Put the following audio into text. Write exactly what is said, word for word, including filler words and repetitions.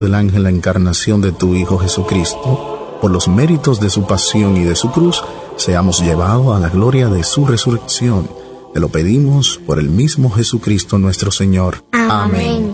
del ángel la encarnación de tu Hijo Jesucristo, por los méritos de su pasión y de su cruz, seamos llevados a la gloria de su resurrección. Te lo pedimos por el mismo Jesucristo nuestro Señor. Amén.